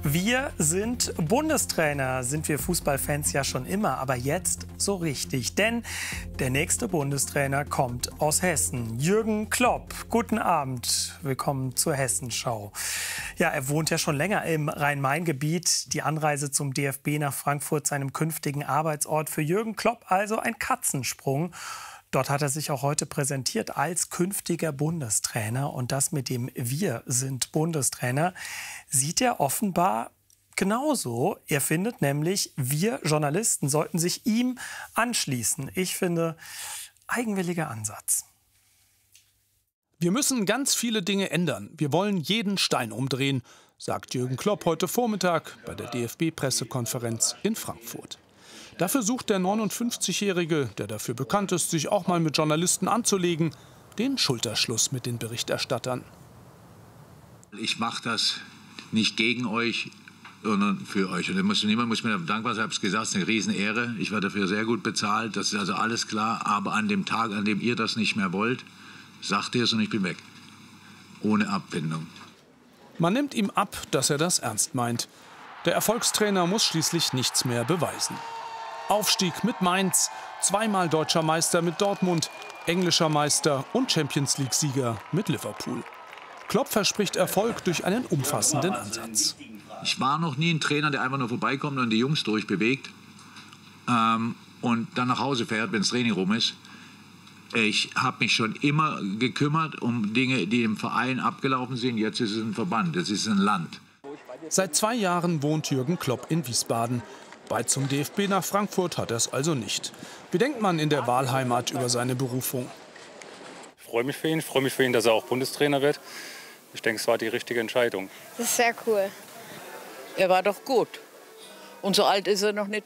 Wir sind Bundestrainer, sind wir Fußballfans ja schon immer, aber jetzt so richtig. Denn der nächste Bundestrainer kommt aus Hessen. Jürgen Klopp, guten Abend, willkommen zur Hessenschau. Ja, er wohnt ja schon länger im Rhein-Main-Gebiet. Die Anreise zum DFB nach Frankfurt, seinem künftigen Arbeitsort, für Jürgen Klopp also ein Katzensprung. Dort hat er sich auch heute präsentiert als künftiger Bundestrainer. Und das mit dem Wir sind Bundestrainer sieht er offenbar genauso. Er findet nämlich, wir Journalisten sollten sich ihm anschließen. Ich finde, eigenwilliger Ansatz. Wir müssen ganz viele Dinge ändern. Wir wollen jeden Stein umdrehen, sagt Jürgen Klopp heute Vormittag bei der DFB-Pressekonferenz in Frankfurt. Dafür sucht der 59-Jährige, der dafür bekannt ist, sich auch mal mit Journalisten anzulegen, den Schulterschluss mit den Berichterstattern. Ich mache das nicht gegen euch, sondern für euch. Und niemand muss mir dankbar sein, ich habe es gesagt, es ist eine Riesenehre. Ich werde dafür sehr gut bezahlt, das ist also alles klar. Aber an dem Tag, an dem ihr das nicht mehr wollt, sagt ihr es und ich bin weg. Ohne Abfindung. Man nimmt ihm ab, dass er das ernst meint. Der Erfolgstrainer muss schließlich nichts mehr beweisen. Aufstieg mit Mainz, zweimal deutscher Meister mit Dortmund, englischer Meister und Champions-League-Sieger mit Liverpool. Klopp verspricht Erfolg durch einen umfassenden Ansatz. Ich war noch nie ein Trainer, der einfach nur vorbeikommt und die Jungs durchbewegt und dann nach Hause fährt, wenn das Training rum ist. Ich habe mich schon immer gekümmert um Dinge, die im Verein abgelaufen sind. Jetzt ist es ein Verband, jetzt ist es ein Land. Seit 2 Jahren wohnt Jürgen Klopp in Wiesbaden. Weit zum DFB nach Frankfurt hat er es also nicht. Wie denkt man in der Wahlheimat über seine Berufung? Ich freue mich für ihn, dass er auch Bundestrainer wird. Ich denke, es war die richtige Entscheidung. Das ist sehr cool. Er war doch gut. Und so alt ist er noch nicht.